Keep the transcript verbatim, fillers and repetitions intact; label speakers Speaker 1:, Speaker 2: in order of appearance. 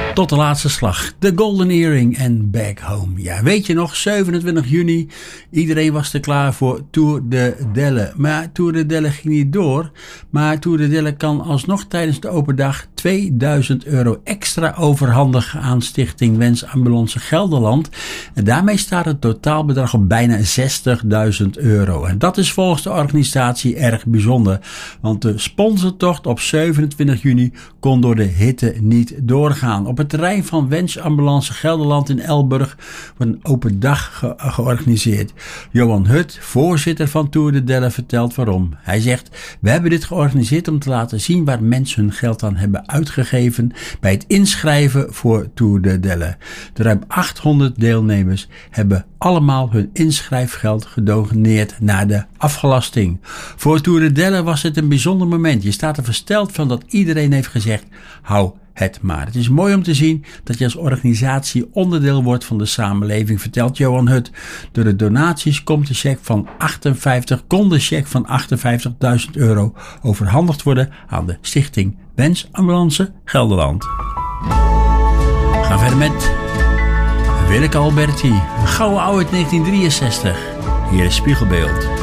Speaker 1: Tot de laatste slag. De Golden Earring en Back Home. Ja, weet je nog, zevenentwintig juni. Iedereen was er klaar voor Tour de Delle. Maar Tour de Delle ging niet door. Maar Tour de Delle kan alsnog tijdens de open dag tweeduizend euro extra overhandigen aan Stichting Wens Ambulance Gelderland. En daarmee staat het totaalbedrag op bijna zestigduizend euro. En dat is volgens de organisatie erg bijzonder. Want de sponsortocht op zevenentwintig juni kon door de hitte niet doorgaan. Op het terrein van Wens Ambulance Gelderland in Elburg wordt een open dag ge- georganiseerd. Johan Hut, voorzitter van Tour de Delle, vertelt waarom. Hij zegt: we hebben dit georganiseerd om te laten zien waar mensen hun geld aan hebben uitgegeven bij het inschrijven voor Tour de Delle. De ruim achthonderd deelnemers hebben allemaal hun inschrijfgeld gedoneerd naar de afgelasting. Voor Tour de Delle was het een bijzonder moment. Je staat er versteld van dat iedereen heeft gezegd: hou het maar. Het is mooi om te zien dat je als organisatie onderdeel wordt van de samenleving, vertelt Johan Hut. Door de donaties komt de cheque van achtenvijftig, kon de cheque van achtenvijftigduizend euro overhandigd worden aan de Stichting Wens Ambulance Gelderland. We gaan verder met Willeke Alberti, een gouden oude uit negentien drieënzestig. Hier is Spiegelbeeld.